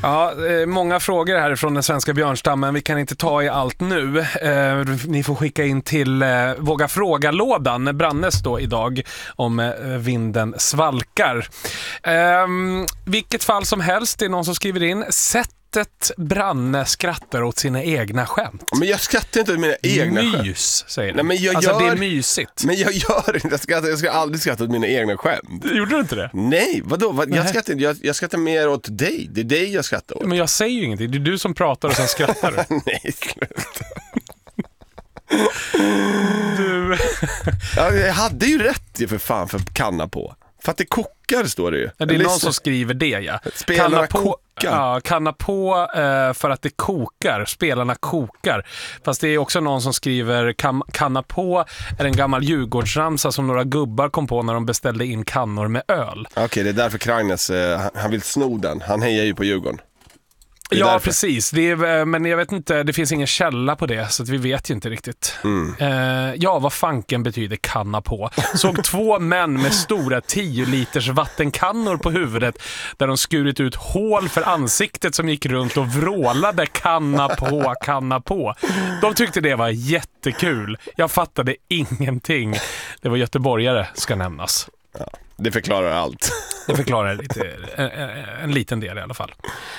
Ja, många frågor här från den svenska björnstammen. Vi kan inte ta i allt nu. Ni får skicka in till Våga fråga-lådan, Brannes då idag, om vinden svalkar. Vilket fall som helst, det är någon som skriver in: Branne skrattar åt sina egna skämt. Men jag skrattar inte åt mina egna skämt. Mys, säger Nej, men det är mysigt. Men jag gör inte. Jag ska aldrig skratta åt mina egna skämt. Gjorde du inte det? Nej, vadå? Jag skrattar mer åt dig. Det är dig jag skrattar åt. Men jag säger ju ingenting. Det är du som pratar och sen skrattar du. Nej, sluta. Du... Jag hade ju rätt för fan för kanna på. För att det kokar, står det ju. Ja, det är någon som skriver det, ja. Spelarna kokar. Ja, kanna på för att det kokar. Spelarna kokar. Fast det är också någon som skriver kanna på är en gammal Djurgårdsramsa som några gubbar kom på när de beställde in kannor med öl. Okej, det är därför Kragnes, han vill sno den. Han hejar ju på Djurgården. Ja, därför. Precis. Det är, men jag vet inte, det finns ingen källa på det, så att vi vet ju inte riktigt. Vad fanken betyder kanna på. Såg 2 män med stora 10 liters vattenkannor på huvudet där de skurit ut hål för ansiktet som gick runt och vrålade kanna på, kanna på. De tyckte det var jättekul. Jag fattade ingenting. Det var göteborgare, ska nämnas. Ja, det förklarar allt. Det förklarar lite, en liten del i alla fall.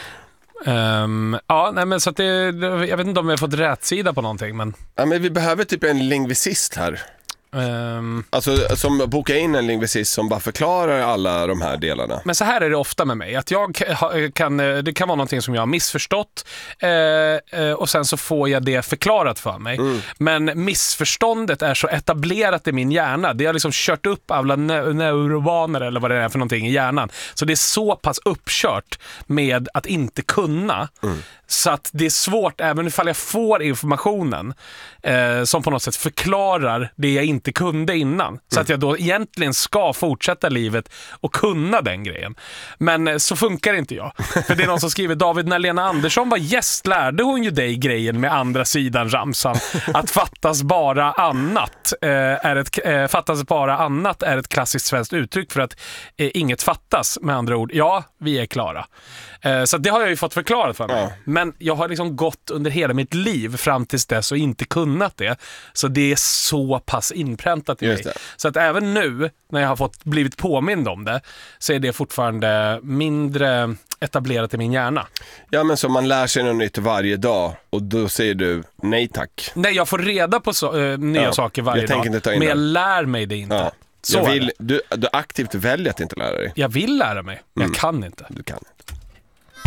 Men så att jag vet inte om vi har fått rätt sida på någonting, men... Ja, men vi behöver typ en lingvicist här. Alltså som bokar in en lingvicist som bara förklarar alla de här delarna. Men så här är det ofta med mig, att det kan vara någonting som jag har missförstått och sen så får jag det förklarat för mig. Men missförståndet är så etablerat i min hjärna. Det har liksom kört upp alla neurobaner eller vad det är för någonting i hjärnan. Så det är så pass uppkört med att inte kunna. Så att det är svårt, även ifall jag får informationen som på något sätt förklarar det jag inte kunde innan. Så att jag då egentligen ska fortsätta livet och kunna den grejen. Men så funkar inte jag. För det är någon som skriver: David, när Lena Andersson var gäst lärde hon ju dig grejen med andra sidan ramsan. Att fattas bara annat är ett klassiskt svenskt uttryck för att inget fattas, med andra ord. Ja, vi är klara. Så det har jag ju fått förklarat för mig. Ja. Men jag har liksom gått under hela mitt liv fram tills dess och inte kunnat det. Så det är så pass inpräntat i mig. Så att även nu, när jag har blivit påmind om det, så är det fortfarande mindre etablerat i min hjärna. Ja, men så man lär sig något nytt varje dag och då säger du nej tack. Nej, jag får reda på nya saker varje dag. Men jag lär mig det inte. Ja. Du aktivt väljer att inte lära dig. Jag vill lära mig, men jag kan inte. Du kan inte.